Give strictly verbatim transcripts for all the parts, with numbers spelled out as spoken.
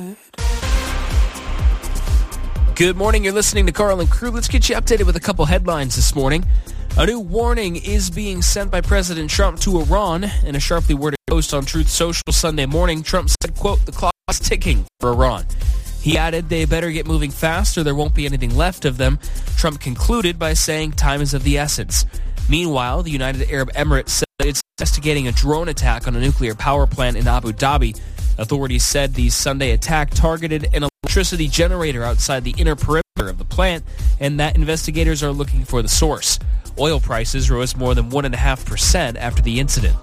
Good morning. You're listening to Carl and Crew. Let's get you updated with a couple headlines this morning. A new warning is being sent by President Trump to Iran. In a sharply worded post on Truth Social Sunday morning, Trump said, quote, "The clock is ticking for Iran." He added they better get moving fast or there won't be anything left of them. Trump concluded by saying time is of the essence. Meanwhile, the United Arab Emirates said it's investigating a drone attack on a nuclear power plant in Abu Dhabi. Authorities said the Sunday attack targeted an electricity generator outside the inner perimeter of the plant, and that investigators are looking for the source. Oil prices rose more than one point five percent after the incident.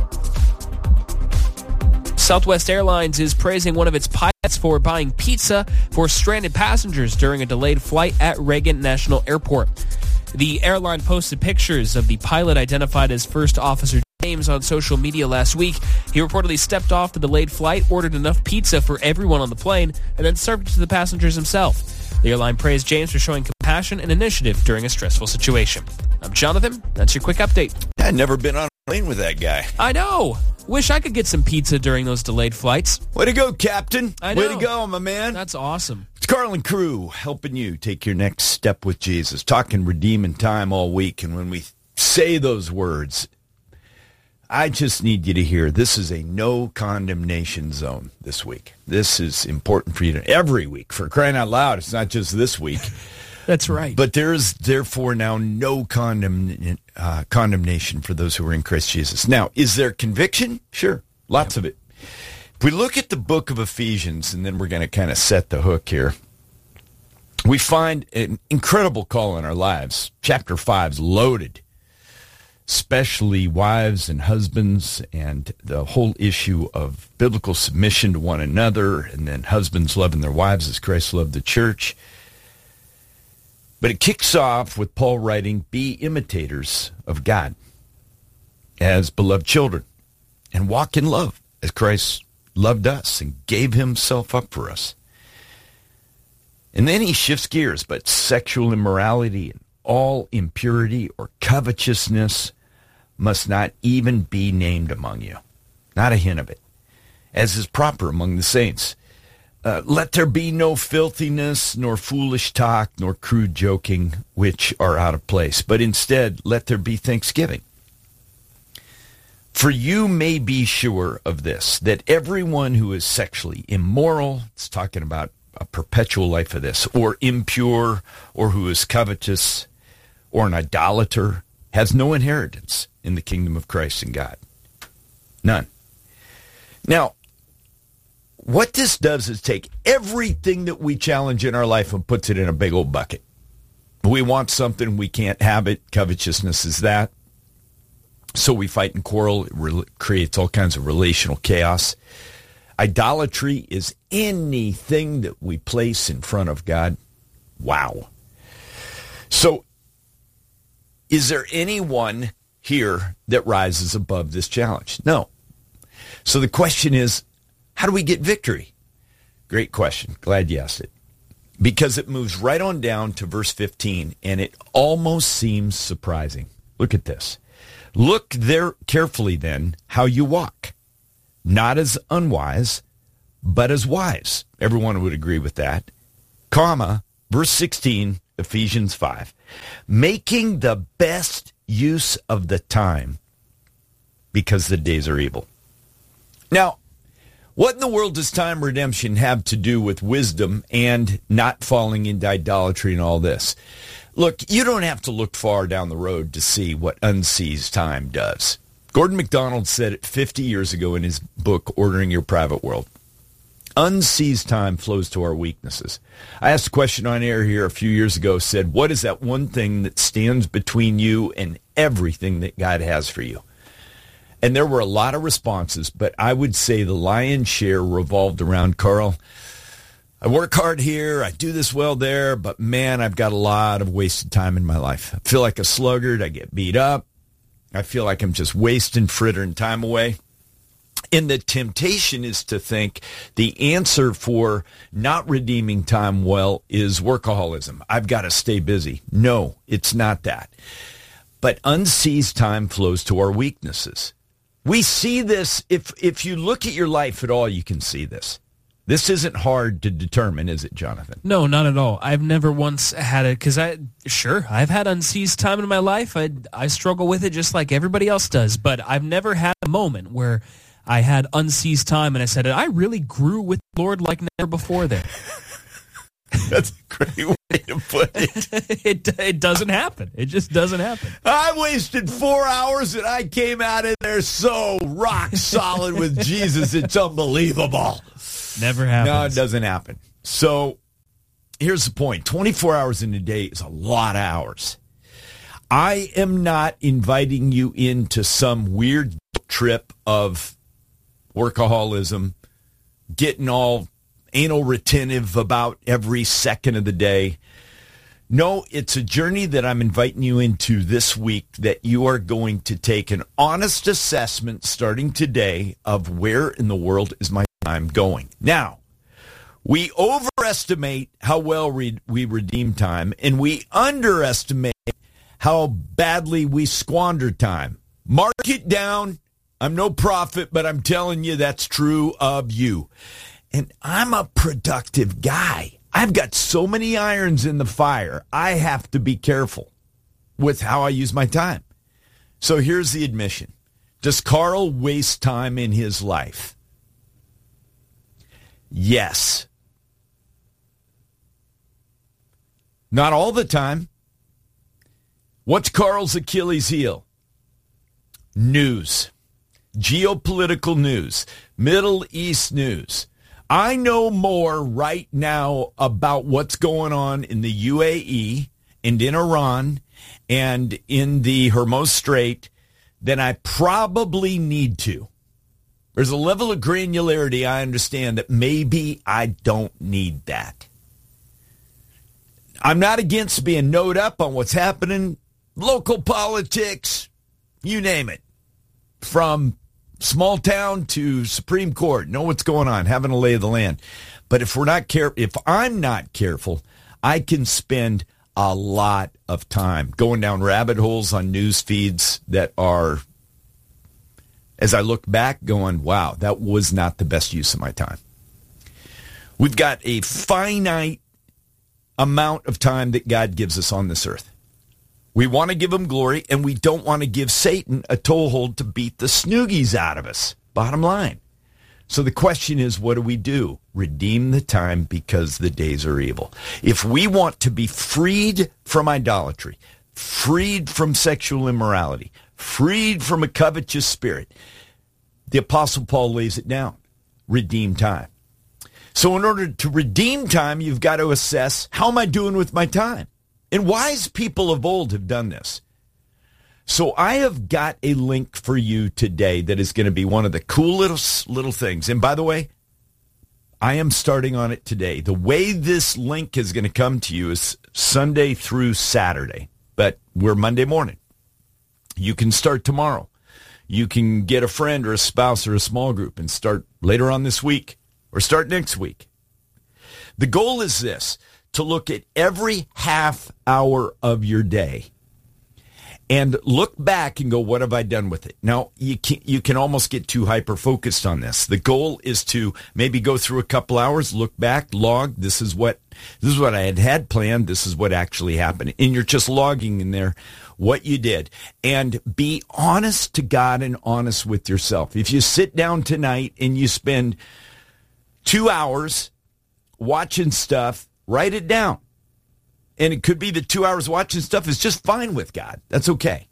Southwest Airlines is praising one of its pilots for buying pizza for stranded passengers during a delayed flight at Reagan National Airport. The airline posted pictures of the pilot identified as First Officer James on social media last week. He reportedly stepped off the delayed flight, ordered enough pizza for everyone on the plane, and then served it to the passengers himself. The airline praised James for showing compassion and initiative during a stressful situation. I'm Jonathan. That's your quick update. I've never been on a plane with that guy. I know. Wish I could get some pizza during those delayed flights. Way to go, Captain. I know. Way to go, my man. That's awesome. It's Carl and Crew helping you take your next step with Jesus. Talking redeeming time all week. And when we say those words, I just need you to hear this is a no condemnation zone this week. This is important for you to every week. For crying out loud, it's not just this week. That's right. But there is therefore now no condemn, uh, condemnation for those who are in Christ Jesus. Now, is there conviction? Sure, lots yep. of it. If we look at the book of Ephesians, and then we're going to kind of set the hook here, we find an incredible call in our lives. Chapter five is loaded, especially wives and husbands, and the whole issue of biblical submission to one another, and then husbands loving their wives as Christ loved the church. But it kicks off with Paul writing, "Be imitators of God as beloved children, and walk in love as Christ loved us and gave himself up for us." And then he shifts gears, but sexual immorality and all impurity or covetousness must not even be named among you. Not a hint of it, as is proper among the saints. Uh, let there be no filthiness, nor foolish talk, nor crude joking, which are out of place. But instead, let there be thanksgiving. For you may be sure of this, that everyone who is sexually immoral, it's talking about a perpetual life of this, or impure, or who is covetous, or an idolater, has no inheritance in the kingdom of Christ and God. None. Now, what this does is take everything that we challenge in our life and puts it in a big old bucket. We want something, we can't have it. Covetousness is that. So we fight and quarrel. It re- creates all kinds of relational chaos. Idolatry is anything that we place in front of God. Wow. So is there anyone here that rises above this challenge? No. So the question is, how do we get victory? Great question. Glad you asked it. Because it moves right on down to verse fifteen, and it almost seems surprising. Look at this. Look there carefully then how you walk, not as unwise, but as wise. Everyone would agree with that. Comma, verse sixteen, Ephesians five. Making the best use of the time, because the days are evil. Now, what in the world does time redemption have to do with wisdom and not falling into idolatry and all this? Look, you don't have to look far down the road to see what unseized time does. Gordon MacDonald said it fifty years ago in his book, Ordering Your Private World. Unseized time flows to our weaknesses. I asked a question on air here a few years ago, said, what is that one thing that stands between you and everything that God has for you? And there were a lot of responses, but I would say the lion's share revolved around, Carl, I work hard here, I do this well there, but man, I've got a lot of wasted time in my life. I feel like a sluggard, I get beat up, I feel like I'm just wasting, frittering time away. And the temptation is to think the answer for not redeeming time well is workaholism. I've got to stay busy. No, it's not that. But unseized time flows to our weaknesses. We see this, if if you look at your life at all, you can see this. This isn't hard to determine, is it, Jonathan? No, not at all. I've never once had it, because I, sure, I've had unseized time in my life. I, I struggle with it just like everybody else does, but I've never had a moment where I had unseized time and I said, I really grew with the Lord like never before there. That's a great way to put it. it. It doesn't happen. It just doesn't happen. I wasted four hours and I came out of there so rock solid with Jesus. It's unbelievable. Never happens. No, it doesn't happen. So here's the point. twenty-four hours in a day is a lot of hours. I am not inviting you into some weird trip of workaholism, getting all anal retentive about every second of the day. No, it's a journey that I'm inviting you into this week that you are going to take an honest assessment starting today of where in the world is my time going. Now, we overestimate how well we, we redeem time, and we underestimate how badly we squander time. Mark it down. I'm no prophet, but I'm telling you that's true of you. And I'm a productive guy. I've got so many irons in the fire. I have to be careful with how I use my time. So here's the admission. Does Carl waste time in his life? Yes. Not all the time. What's Carl's Achilles heel? News. Geopolitical news. Middle East news. I know more right now about what's going on in the U A E and in Iran and in the Hormuz Strait than I probably need to. There's a level of granularity I understand that maybe I don't need that. I'm not against being knowed up on what's happening, local politics, you name it, from small town to Supreme Court, know what's going on, having a lay of the land. But if we're not care, if I'm not careful, I can spend a lot of time going down rabbit holes on news feeds that are, as I look back, going, wow, that was not the best use of my time. We've got a finite amount of time that God gives us on this earth. We want to give him glory, and we don't want to give Satan a toehold to beat the snoogies out of us. Bottom line. So the question is, what do we do? Redeem the time because the days are evil. If we want to be freed from idolatry, freed from sexual immorality, freed from a covetous spirit, the Apostle Paul lays it down. Redeem time. So in order to redeem time, you've got to assess, how am I doing with my time? And wise people of old have done this. So I have got a link for you today that is going to be one of the cool little little things. And by the way, I am starting on it today. The way this link is going to come to you is Sunday through Saturday, but we're Monday morning. You can start tomorrow. You can get a friend or a spouse or a small group and start later on this week or start next week. The goal is this: to look at every half hour of your day and look back and go, what have I done with it? Now, you can, you can almost get too hyper-focused on this. The goal is to maybe go through a couple hours, look back, log, this is what this is what I had had planned, this is what actually happened. And you're just logging in there what you did. And be honest to God and honest with yourself. If you sit down tonight and you spend two hours watching stuff, write it down. And it could be that two hours watching stuff is just fine with God. That's okay.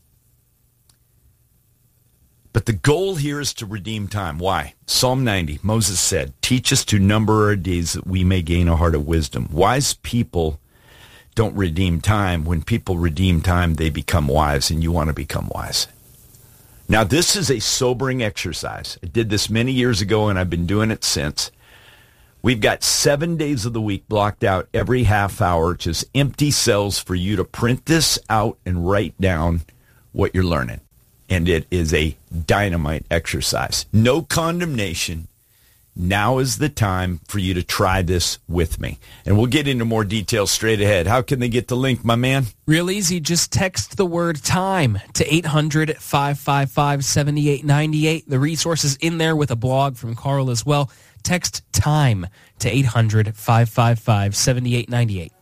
But the goal here is to redeem time. Why? Psalm ninety, Moses said, teach us to number our days that we may gain a heart of wisdom. Wise people don't redeem time. When people redeem time, they become wise, and you want to become wise. Now, this is a sobering exercise. I did this many years ago, and I've been doing it since. We've got seven days of the week blocked out every half hour, just empty cells for you to print this out and write down what you're learning. And it is a dynamite exercise. No condemnation. Now is the time for you to try this with me. And we'll get into more details straight ahead. How can they get the link, my man? Real easy. Just text the word time to eight hundred, five five five, seven eight nine eight. The resource is in there with a blog from Carl as well. Text TIME to eight hundred, five five five, seven eight nine eight.